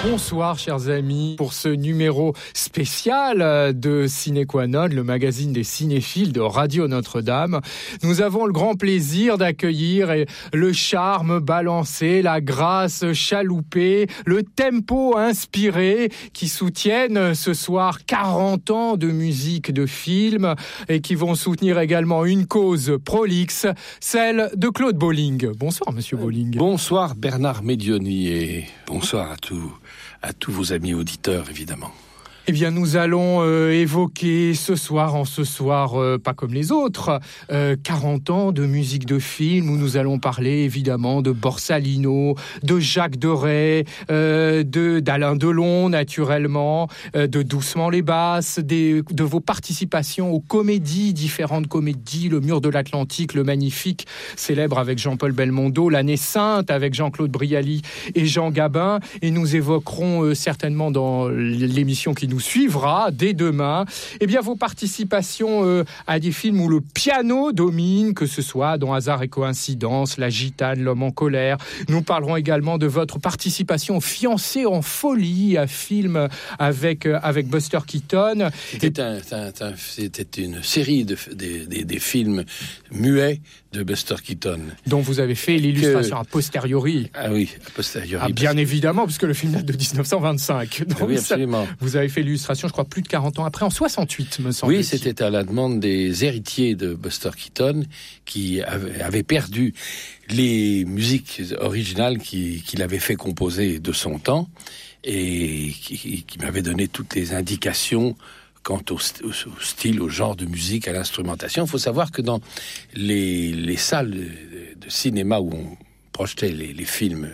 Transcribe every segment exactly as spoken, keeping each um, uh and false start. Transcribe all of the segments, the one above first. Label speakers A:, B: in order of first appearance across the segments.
A: Bonsoir chers amis, pour ce numéro spécial de Ciné Qua Non, le magazine des cinéphiles de Radio Notre-Dame. Nous avons le grand plaisir d'accueillir le charme balancé, la grâce chaloupée, le tempo inspiré qui soutiennent ce soir quarante ans de musique de film et qui vont soutenir également une cause prolixe, celle de Claude Bolling. Bonsoir monsieur Bolling.
B: Bonsoir Bernard Médioni et bonsoir à tous. à tous vos amis auditeurs, évidemment.
A: Eh bien, nous allons euh, évoquer ce soir, en ce soir, euh, pas comme les autres, euh, quarante ans de musique de film, où nous allons parler évidemment de Borsalino, de Jacques Deray, euh, de, d'Alain Delon, naturellement, euh, de Doucement les Basses, des, de vos participations aux comédies, différentes comédies, Le Mur de l'Atlantique, Le Magnifique, célèbre avec Jean-Paul Belmondo, L'Année Sainte avec Jean-Claude Brialy et Jean Gabin, et nous évoquerons euh, certainement dans l'émission qui nous suivra dès demain, eh bien vos participations euh, à des films où le piano domine, que ce soit dans Hasard et Coïncidence, La Gitane, L'Homme en colère. Nous parlerons également de votre participation au Fiancé en folie, un film avec euh, avec Buster Keaton.
B: C'était, un, un, un, c'était une série de des, des, des films muets de Buster Keaton,
A: dont vous avez fait l'illustration
B: que...
A: a posteriori.
B: Ah oui, a posteriori.
A: Ah, bien évidemment, puisque le film date de dix-neuf cent vingt-cinq. Donc
B: oui, absolument.
A: Ça, vous avez fait l'illustration, je crois, plus de quarante ans après, en soixante-huit, me semble-t-il.
B: Oui, c'était à la demande des héritiers de Buster Keaton, qui avaient, avaient perdu les musiques originales qui, qu'il avait fait composer de son temps, et qui, qui m'avaient donné toutes les indications quant au, au, au style, au genre de musique, à l'instrumentation. Il faut savoir que dans les, les salles de cinéma où on projetait les, les films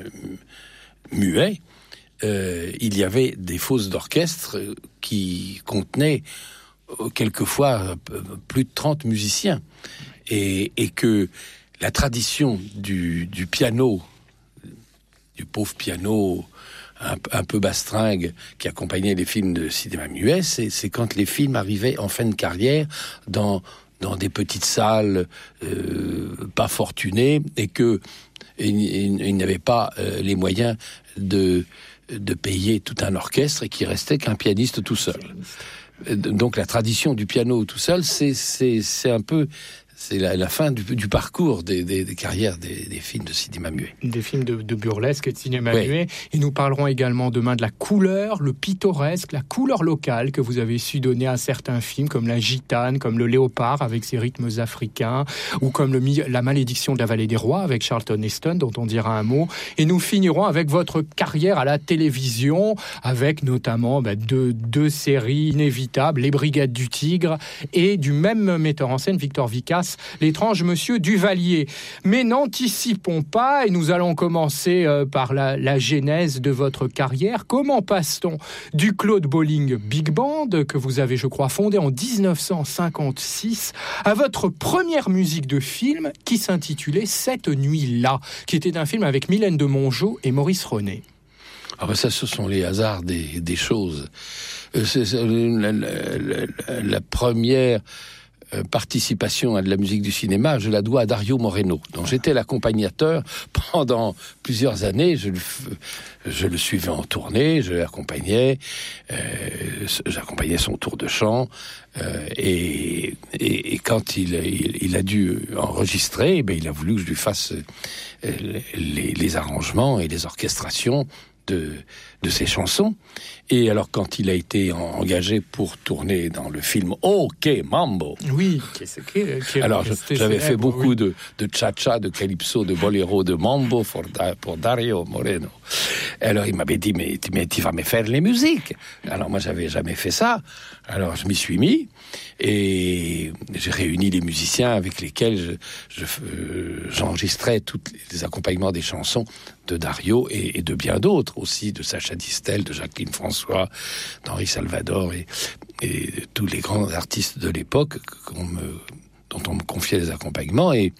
B: muets, euh, il y avait des fausses d'orchestre qui contenaient euh, quelquefois plus de trente musiciens. Et, et que la tradition du, du piano, du pauvre piano Un, un peu bastringue qui accompagnait les films de cinéma muet, c'est, c'est quand les films arrivaient en fin de carrière dans, dans des petites salles euh, pas fortunées et que ils n'avaient pas euh, les moyens de, de payer tout un orchestre et qu'il restait qu'un pianiste tout seul. Donc la tradition du piano tout seul, c'est, c'est, c'est un peu... C'est la, la fin du, du parcours des, des, des carrières des, des films de cinéma muet.
A: Des films de, de burlesque et de cinéma
B: oui.
A: muet. Et nous parlerons également demain de la couleur, le pittoresque, la couleur locale que vous avez su donner à certains films, comme La Gitane, comme Le Léopard avec ses rythmes africains, ou comme le, La Malédiction de la Vallée des Rois avec Charlton Heston, dont on dira un mot. Et nous finirons avec votre carrière à la télévision, avec notamment bah, deux, deux séries inévitables, Les Brigades du Tigre, et du même metteur en scène, Victor Vicas, L'étrange Monsieur Duvalier. Mais n'anticipons pas, et nous allons commencer euh, par la, la genèse de votre carrière. Comment passe-t-on du Claude Bolling Big Band, que vous avez, je crois, fondé en dix-neuf cent cinquante-six, à votre première musique de film qui s'intitulait Cette nuit-là, qui était un film avec Mylène de Mongeau et Maurice René?
B: Ah ben ça, ce sont les hasards des, des choses. Euh, c'est, c'est, la, la, la, la première... participation à de la musique du cinéma, je la dois à Dario Moreno, dont j'étais l'accompagnateur pendant plusieurs années. Je le, je le suivais en tournée, je l'accompagnais, euh, j'accompagnais son tour de chant, euh, et, et, et quand il, il, il a dû enregistrer, ben, il a voulu que je lui fasse les, les arrangements et les orchestrations de, de ses chansons. Et alors, quand il a été engagé pour tourner dans le film OK Mambo,
A: oui, qu'est-ce que, qu'est
B: alors je, j'avais fait beaucoup oui. de, de cha-cha, de calypso, de boléro, de mambo pour, pour Dario Moreno. Alors il m'avait dit mais, mais tu vas me faire les musiques. Alors moi j'avais jamais fait ça. Alors je m'y suis mis et j'ai réuni les musiciens avec lesquels je, je, euh, j'enregistrais tous les accompagnements des chansons de Dario et, et de bien d'autres aussi, de Sacha Distel, de Jacqueline François, d'Henri Salvador et, et tous les grands artistes de l'époque qu'on me, dont on me confiait des accompagnements. Et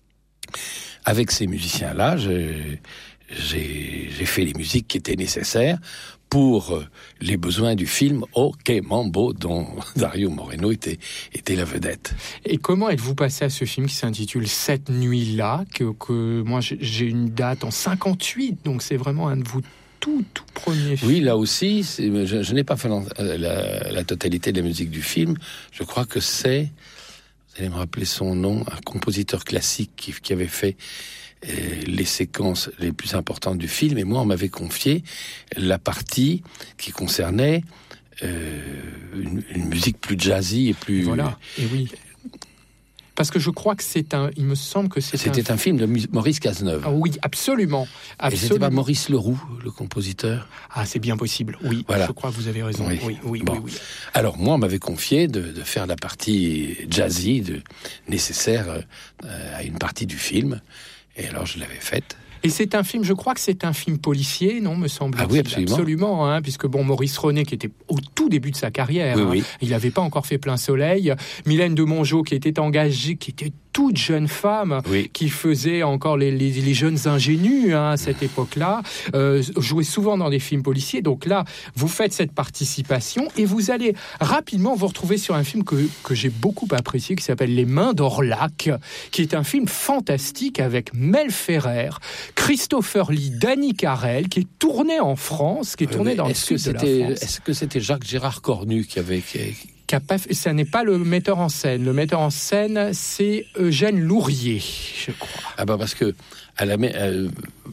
B: avec ces musiciens-là, j'ai, j'ai, j'ai fait les musiques qui étaient nécessaires pour les besoins du film OK Mambo, dont Dario Moreno était, était la vedette.
A: Et comment êtes-vous passé à ce film qui s'intitule Cette nuit-là, que, que moi j'ai une date en cinquante-huit, donc c'est vraiment un de vos tout, tout premier film.
B: Oui, là aussi, c'est, je, je n'ai pas fait la, la, la totalité de la musique du film. Je crois que c'est, vous allez me rappeler son nom, un compositeur classique qui, qui avait fait euh, les séquences les plus importantes du film. Et moi, on m'avait confié la partie qui concernait euh, une, une musique plus jazzy et plus...
A: Voilà, et oui. Parce que je crois que c'est un... Il me semble que c'est
B: C'était un, un film de Maurice Cazeneuve.
A: Ah oui, absolument. absolument.
B: Et c'était pas Maurice Leroux, le compositeur?
A: Ah, c'est bien possible. Oui, voilà. Je crois que vous avez raison. Oui, oui, oui.
B: Bon.
A: oui, oui.
B: Alors, moi, on m'avait confié de, de faire la partie jazzy de, nécessaire euh, à une partie du film. Et alors, je l'avais faite.
A: Et c'est un film, je crois que c'est un film policier, non, me semble-t-il.
B: Ah oui, absolument.
A: Absolument, hein, puisque bon, Maurice René, qui était au tout début de sa carrière,
B: oui,
A: hein,
B: oui.
A: il n'avait pas encore fait Plein Soleil. Mylène de Mongeau, qui était engagée, qui était toute jeune femme,
B: oui.
A: qui faisait encore les, les, les jeunes ingénus hein, à cette époque-là, euh, jouait souvent dans des films policiers. Donc là, vous faites cette participation et vous allez rapidement vous retrouver sur un film que, que j'ai beaucoup apprécié, qui s'appelle Les Mains d'Orlac, qui est un film fantastique avec Mel Ferrer, Christopher Lee, Danny Carell, qui est tourné en France, qui est tourné euh, dans le sud de la France.
B: Est-ce que c'était Jacques Gérard Cornu qui avait... Qui...
A: Ça n'est pas le metteur en scène. Le metteur en scène, c'est Eugène Lourier, je crois.
B: Ah bah parce que à la, euh,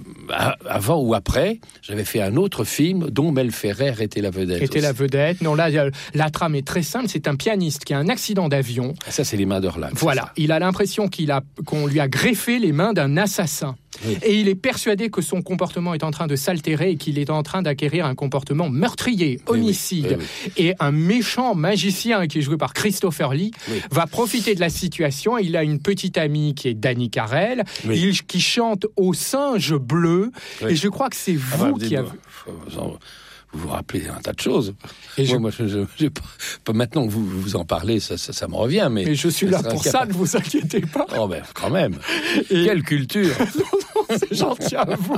B: avant ou après, j'avais fait un autre film dont Mel Ferrer était la vedette.
A: Était aussi. la vedette. Non, là, la trame est très simple. C'est un pianiste qui a un accident d'avion.
B: Ça, c'est Les Mains d'Orlac.
A: Voilà. Il a l'impression qu'il a, qu'on lui a greffé les mains d'un assassin. Oui. Et il est persuadé que son comportement est en train de s'altérer et qu'il est en train d'acquérir un comportement meurtrier, homicide. Oui, oui, oui, oui. Et un méchant magicien qui est joué par Christopher Lee oui. va profiter de la situation. Il a une petite amie qui est Danny Carell, oui. il, qui chante Au singe bleu. Oui. Et je crois que c'est vous ah bah, qui avez...
B: Vous vous rappelez un tas de choses. Et moi, je... moi je, je, je, maintenant que vous, vous en parlez, ça, ça, ça me revient. Mais,
A: mais je suis là pour ça, ne vous inquiétez pas.
B: Oh ben, quand même. Et... Quelle culture.
A: C'est gentil à vous.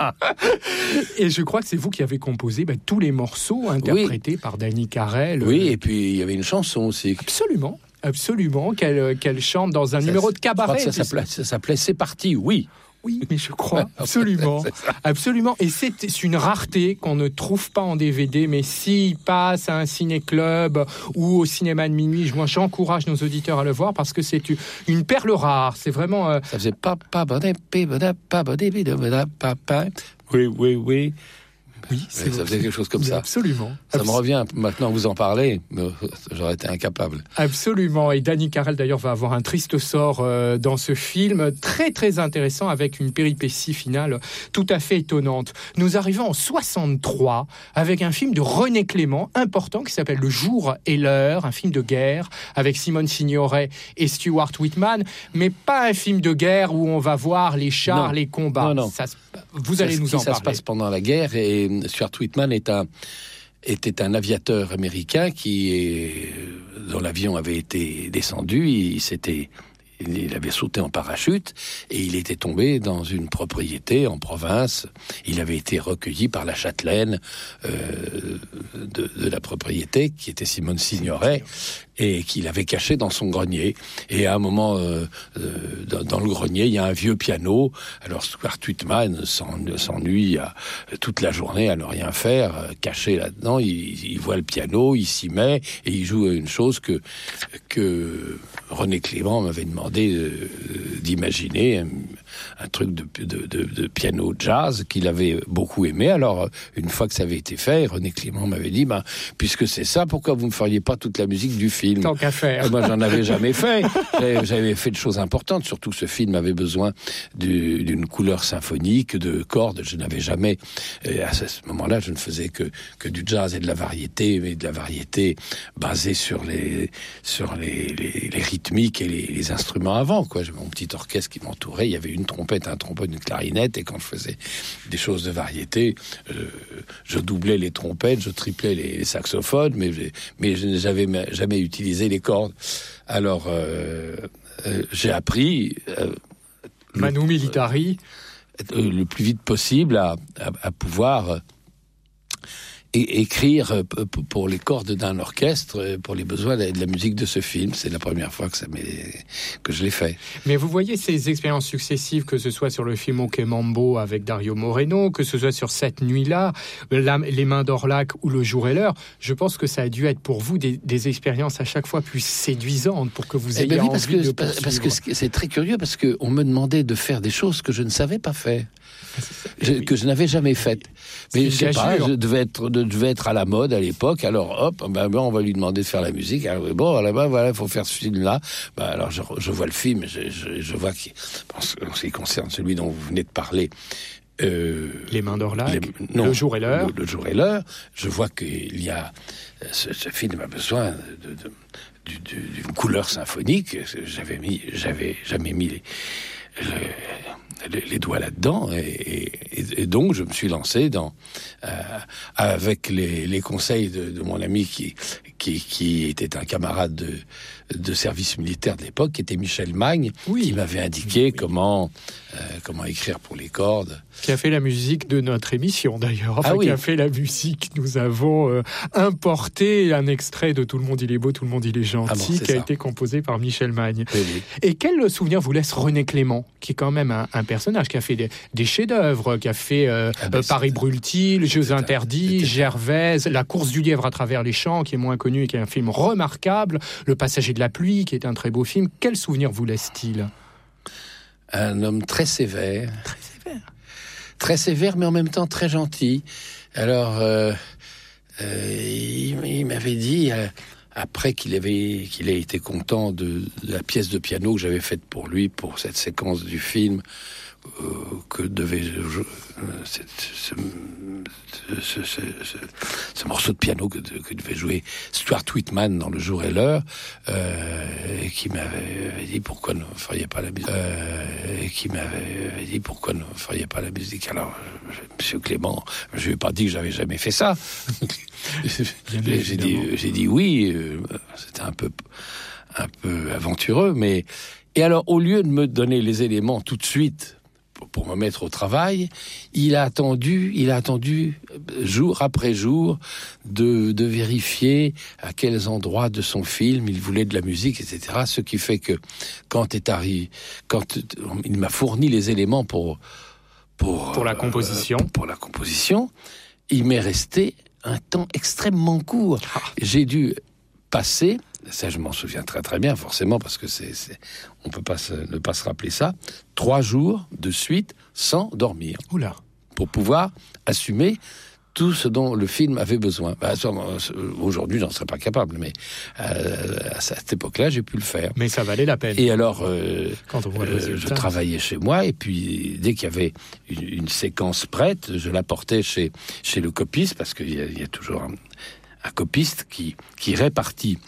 A: Et je crois que c'est vous qui avez composé ben, tous les morceaux interprétés oui. par Danny Carell.
B: Oui, et puis il y avait une chanson aussi.
A: Absolument. Absolument, qu'elle, qu'elle chante dans un ça, numéro de cabaret.
B: Ça, ça, s'appelait, ça s'appelait C'est parti, oui.
A: Oui, mais je crois, absolument, absolument. Et c'est, c'est une rareté qu'on ne trouve pas en D V D, mais s'il passe à un ciné-club ou au cinéma de minuit, moi j'encourage nos auditeurs à le voir parce que c'est une perle rare. C'est vraiment... Euh...
B: Ça faisait papa, papa, oui, oui, oui.
A: Oui, c'est
B: ça faisait quelque chose comme ça.
A: Absolument.
B: Ça
A: Absol-
B: me revient maintenant vous en parlez, mais j'aurais été incapable.
A: Absolument. Et Danny Carell d'ailleurs va avoir un triste sort euh, dans ce film, très très intéressant avec une péripétie finale tout à fait étonnante. Nous arrivons en soixante-trois avec un film de René Clément important qui s'appelle Le jour et l'heure, un film de guerre avec Simone Signoret et Stuart Whitman, mais pas un film de guerre où on va voir les chars, non. les combats.
B: Non, non.
A: Ça, vous allez
B: ça,
A: nous en
B: ça
A: parler.
B: Ça se passe pendant la guerre et Stuart Whitman est un, était un aviateur américain qui est, dont l'avion avait été descendu, il s'était, il avait sauté en parachute et il était tombé dans une propriété en province. Il avait été recueilli par la châtelaine euh, de, de la propriété qui était Simone Signoret et qu'il avait caché dans son grenier. Et à un moment, euh, euh, dans, dans le grenier, il y a un vieux piano. Alors Stuart Whitman s'ennuie à, toute la journée à ne rien faire, caché là-dedans. Il, il voit le piano, il s'y met et il joue une chose que, que René Clément m'avait demandé euh, d'imaginer, un, un truc de, de, de, de piano jazz qu'il avait beaucoup aimé. Alors, une fois que ça avait été fait, René Clément m'avait dit, bah, puisque c'est ça, pourquoi vous ne feriez pas toute la musique du film?
A: Tant qu'à faire.
B: Et moi, j'en avais jamais fait. J'avais, j'avais fait de choses importantes. Surtout, ce film avait besoin du, d'une couleur symphonique, de cordes. Je n'avais jamais, à ce moment-là, je ne faisais que, que du jazz et de la variété, mais de la variété basée sur les, sur les, les, les rythmiques et les, les instruments avant, quoi. J'avais mon petit orchestre qui m'entourait. Il y avait une trompette, un trombone, une clarinette. Et quand je faisais des choses de variété, je, je doublais les trompettes, je triplais les, les saxophones, mais, mais je n'avais jamais utilisé utiliser les cordes. Alors, euh, euh, j'ai appris... Euh,
A: Manu Militari.
B: Euh, le plus vite possible à, à, à pouvoir é- écrire euh, p- pour les cordes d'un orchestre, euh, pour les besoins de, de la musique de ce film. C'est la première fois que, ça m'est, que je l'ai fait.
A: Mais vous voyez ces expériences successives, que ce soit sur le film Ok Mambo avec Dario Moreno, que ce soit sur Cette nuit-là, la, Les mains d'Orlac ou Le jour et l'heure, je pense que ça a dû être pour vous des, des expériences à chaque fois plus séduisantes pour que vous
B: Eh
A: ayez
B: ben oui,
A: envie
B: parce que,
A: de
B: parce
A: poursuivre.
B: que c'est très curieux, parce qu'on me demandait de faire des choses que je ne savais pas faire. Je,
A: oui.
B: que je n'avais jamais faites.
A: C'est
B: Mais
A: une
B: je sais pas,
A: gageure.
B: je devais être, de- devais être à la mode à l'époque. Alors hop, ben, ben, on va lui demander de faire la musique. Alors, bon, là-bas, voilà, il faut faire ce film-là. Ben, alors je, je vois le film, je, je, je vois qu'il, en ce qui concerne celui dont vous venez de parler. Euh,
A: Les mains d'Orlac,
B: les- non,
A: Le jour et l'heure.
B: Le, le jour et l'heure. Je vois qu'il y a ce, ce film a besoin de, de, du- du- d'une couleur symphonique. J'avais mis, j'avais jamais mis les, les, les doigts là-dedans, et, et, et donc je me suis lancé dans euh, avec les, les conseils de, de mon ami qui, qui qui était un camarade de, de service militaire de l'époque, qui était Michel Magne,
A: Oui.
B: qui m'avait indiqué oui. comment euh, comment écrire pour les cordes.
A: Qui a fait la musique de notre émission d'ailleurs. Enfin,
B: ah oui.
A: Qui a fait la musique. Nous avons euh, importé un extrait de Tout le monde il est beau, tout le monde il est gentil, ah bon, qui a ça. été composé par Michel Magne.
B: Oui, oui.
A: Et quel souvenir vous laisse René Clément, qui est quand même un, un personnage qui a fait des, des chefs-d'œuvre, qui a fait euh, ah ben, euh, Paris brûle-t-il, Jeux interdits, Gervaise, La course du lièvre à travers les champs, qui est moins connu et qui est un film remarquable, Le passager de la pluie, qui est un très beau film. Quel souvenir vous laisse-t-il ?
B: Un homme très sévère.
A: Très sévère.
B: Très sévère, mais en même temps très gentil. Alors, euh, euh, il, il m'avait dit, euh, après qu'il avait, qu'il ait été content de, de la pièce de piano que j'avais faite pour lui, pour cette séquence du film, euh, que devait je, ce, ce, ce, ce, ce morceau de piano que, que devait jouer Stuart Whitman dans Le jour et l'heure, euh, et qui m'avait dit pourquoi ne feriez pas la musique, euh, et qui m'avait dit pourquoi ne feriez pas la musique. Alors, Monsieur Clément, je lui ai pas dit que j'avais jamais fait ça. j'ai dit, j'ai dit oui. Euh, c'était un peu, un peu aventureux, mais et alors au lieu de me donner les éléments tout de suite pour me mettre au travail, il a attendu, il a attendu jour après jour de, de vérifier à quels endroits de son film il voulait de la musique, et cetera. Ce qui fait que quand est arrivé, quand il m'a fourni les éléments pour pour
A: pour la composition,
B: euh, pour la composition, il m'est resté un temps extrêmement court. Ah. J'ai dû passer, ça je m'en souviens très très bien, forcément, parce que c'est, c'est on peut pas se, ne pas se rappeler ça, trois jours de suite sans dormir.
A: Oula.
B: Pour pouvoir assumer tout ce dont le film avait besoin. Bah, aujourd'hui, j'en serais pas capable, mais euh, à cette époque-là, j'ai pu le faire.
A: Mais ça valait la peine.
B: Et alors, euh,
A: Quand on voit le
B: euh, je travaillais chez moi, et puis dès qu'il y avait une, une séquence prête, je la portais chez, chez le copiste, parce qu'il y a, il y a toujours un, un copiste qui, qui répartit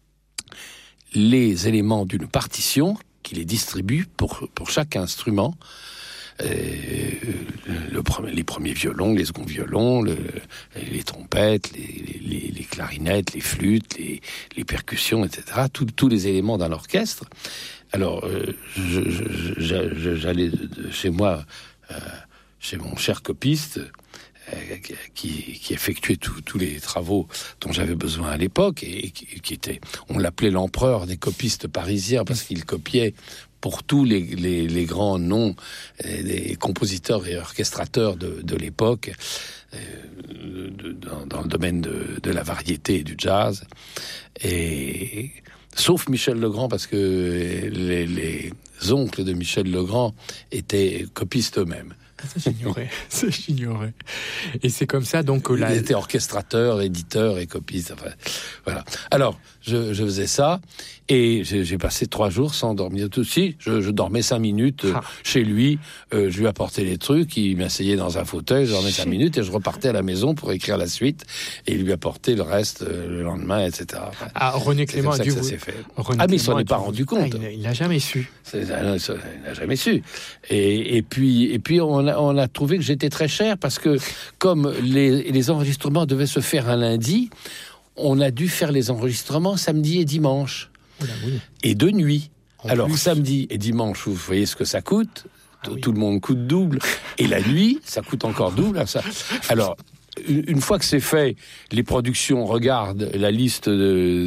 B: les éléments d'une partition, qui les distribue pour, pour chaque instrument. Euh, le premier, les premiers violons, les seconds violons, le, les trompettes, les, les, les clarinettes, les flûtes, les, les percussions, et cetera. Tout, tous les éléments d'un orchestre. Alors, euh, je, je, je, j'allais de chez moi, euh, chez mon cher copiste, euh, qui, qui effectuait tous les travaux dont j'avais besoin à l'époque, et qui, qui était, on l'appelait l'empereur des copistes parisiens, parce qu'il copiait pour tous les, les, les grands noms des compositeurs et orchestrateurs de, de l'époque, euh, de, dans, dans le domaine de, de la variété et du jazz. Et sauf Michel Legrand, parce que les, les oncles de Michel Legrand étaient copistes eux-mêmes.
A: Ça, j'ignorais. Ça, j'ignorais. Et c'est comme ça, donc...
B: Il la... était orchestrateur, éditeur et copiste. Enfin, voilà. Alors, je, je faisais ça, et j'ai, j'ai passé trois jours sans dormir. Tout si, je, je dormais cinq minutes ah. chez lui. Euh, je lui apportais les trucs, il m'asseyait dans un fauteuil, je dormais cinq minutes, et je repartais à la maison pour écrire la suite, et il lui apportait le reste euh, le lendemain, et cetera. Enfin,
A: ah, René Clément a dû
B: vous...
A: vous...
B: fait.
A: René
B: ah, mais il s'en
A: est
B: est pas rendu compte.
A: Ah, il n'a jamais su.
B: C'est, il n'a jamais su. Et, et puis, et puis on, a, on a trouvé que j'étais très cher, parce que comme les, les enregistrements devaient se faire un lundi, on a dû faire les enregistrements samedi et dimanche.
A: Oula, oui.
B: Et de nuit.
A: En
B: Alors,
A: plus.
B: samedi et dimanche, vous voyez ce que ça coûte.
A: Ah, oui.
B: Tout le monde coûte double. Et la nuit, ça coûte encore double. Ça. Alors, une fois que c'est fait, les productions regardent la liste de